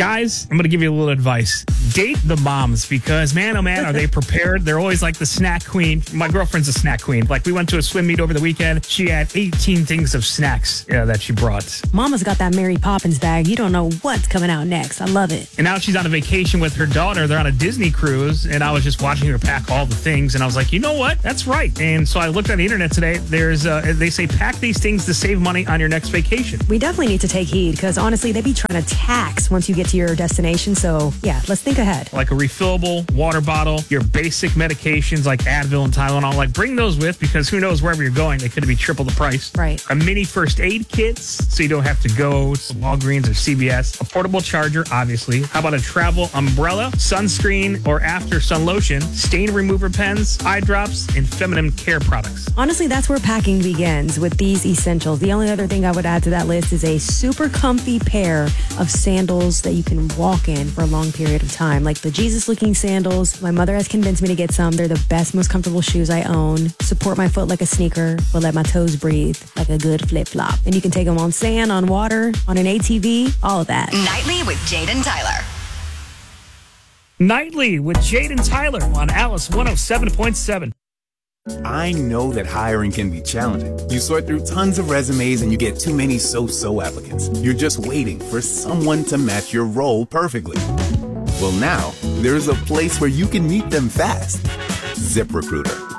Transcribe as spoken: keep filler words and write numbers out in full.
Guys, I'm going to give you a little advice. Date the moms because, man, oh, man, are they prepared? They're always like the snack queen. My girlfriend's a snack queen. Like, we went to a swim meet over the weekend. She had eighteen things of snacks uh, that she brought. Mama's got that Mary Poppins bag. You don't know what's coming out next. I love it. And now she's on a vacation with her daughter. They're on a Disney cruise, and I was just watching her pack all the things, and I was like, you know what? That's right. And so I looked on the internet today. There's, uh, they say pack these things to save money on your next vacation. We definitely need to take heed because, honestly, they be trying to tax once you get to your destination. So, yeah, let's think ahead. Like a refillable water bottle, your basic medications like Advil and Tylenol, like bring those with because who knows wherever you're going, they could be triple the price. Right. A mini first aid kits so you don't have to go to Walgreens or C V S. A portable charger, obviously. How about a travel umbrella, sunscreen or after sun lotion, stain remover pens, eye drops, and feminine care products. Honestly, that's where packing begins with these essentials. The only other thing I would add to that list is a super comfy pair of sandals that you can walk in for a long period of time, like the Jesus-looking sandals. My mother has convinced me to get some. They're the best, most comfortable shoes I own. Support my foot like a sneaker, but let my toes breathe like a good flip-flop. And you can take them on sand, on water, on an A T V, all of that. Nightly with Jade and Tyler. Nightly with Jade and Tyler on Alice one oh seven point seven. I know that hiring can be challenging. You sort through tons of resumes and you get too many so-so applicants. You're just waiting for someone to match your role perfectly. Well, now, there's a place where you can meet them fast. ZipRecruiter.